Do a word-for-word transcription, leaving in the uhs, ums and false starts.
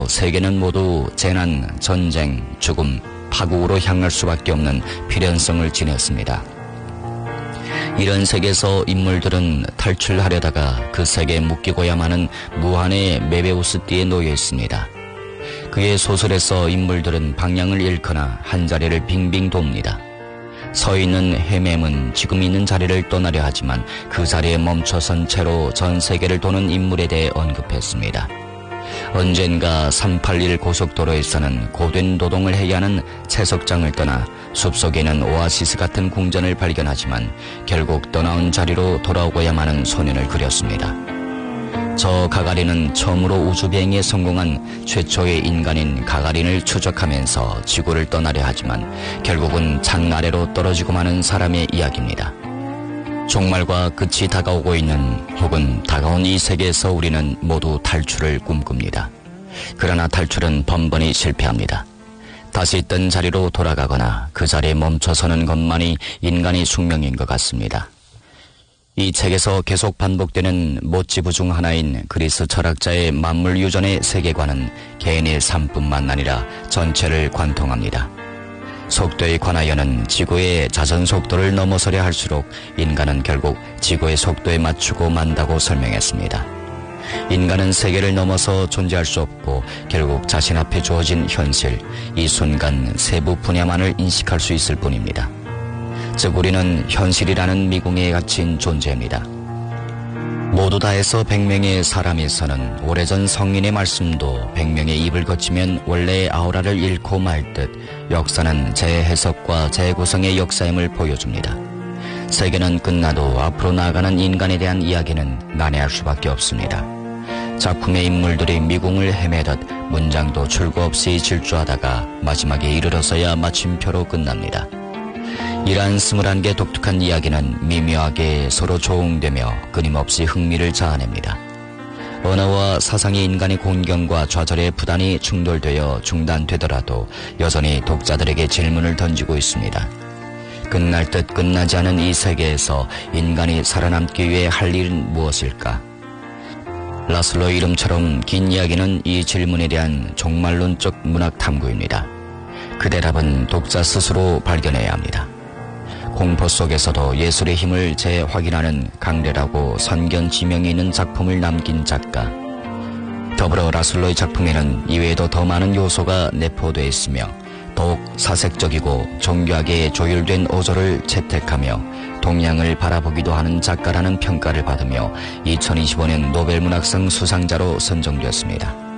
세계는 모두 재난, 전쟁, 죽음, 파국으로 향할 수밖에 없는 필연성을 지녔습니다. 이런 세계에서 인물들은 탈출하려다가 그 세계에 묶이고야만 하는 무한의 메베우스띠에 놓여 있습니다. 그의 소설에서 인물들은 방향을 잃거나 한자리를 빙빙 돕니다. 서 있는 헤매은 지금 있는 자리를 떠나려 하지만 그 자리에 멈춰선 채로 전 세계를 도는 인물에 대해 언급했습니다. 언젠가 삼팔일 고속도로에서는 고된 노동을 해야 하는 채석장을 떠나 숲속에는 오아시스 같은 궁전을 발견하지만 결국 떠나온 자리로 돌아오고야만 하는 소년을 그렸습니다. 저 가가린은 처음으로 우주비행에 성공한 최초의 인간인 가가린을 추적하면서 지구를 떠나려 하지만 결국은 창 아래로 떨어지고 마는 사람의 이야기입니다. 종말과 끝이 다가오고 있는 혹은 다가온 이 세계에서 우리는 모두 탈출을 꿈꿉니다. 그러나 탈출은 번번이 실패합니다. 다시 있던 자리로 돌아가거나 그 자리에 멈춰서는 것만이 인간의 숙명인 것 같습니다. 이 책에서 계속 반복되는 모티브 중 하나인 그리스 철학자의 만물유전의 세계관은 개인의 삶뿐만 아니라 전체를 관통합니다. 속도에 관하여는 지구의 자전 속도를 넘어서려 할수록 인간은 결국 지구의 속도에 맞추고 만다고 설명했습니다. 인간은 세계를 넘어서 존재할 수 없고 결국 자신 앞에 주어진 현실, 이 순간 세부 분야만을 인식할 수 있을 뿐입니다. 즉 우리는 현실이라는 미궁에 갇힌 존재입니다. 모두 다해서 백 명의 사람에서는 오래전 성인의 말씀도 백 명의 입을 거치면 원래의 아우라를 잃고 말 듯 역사는 재해석과 재구성의 역사임을 보여줍니다. 세계는 끝나도 앞으로 나아가는 인간에 대한 이야기는 난해할 수밖에 없습니다. 작품의 인물들이 미궁을 헤매듯 문장도 출구 없이 질주하다가 마지막에 이르러서야 마침표로 끝납니다. 이러한 스물한 개 독특한 이야기는 미묘하게 서로 조응되며 끊임없이 흥미를 자아냅니다. 언어와 사상이 인간의 곤경과 좌절에 부단히 충돌되어 중단되더라도 여전히 독자들에게 질문을 던지고 있습니다. 끝날 듯 끝나지 않은 이 세계에서 인간이 살아남기 위해 할 일은 무엇일까? 라슬로의 이름처럼 긴 이야기는 이 질문에 대한 종말론적 문학 탐구입니다. 그 대답은 독자 스스로 발견해야 합니다. 공포 속에서도 예술의 힘을 재확인하는 강렬하고 선견 지명이 있는 작품을 남긴 작가. 더불어 라슬로의 작품에는 이외에도 더 많은 요소가 내포되어 있으며 더욱 사색적이고 정교하게 조율된 어조를 채택하며 동양을 바라보기도 하는 작가라는 평가를 받으며 이천이십오 년 노벨문학상 수상자로 선정되었습니다.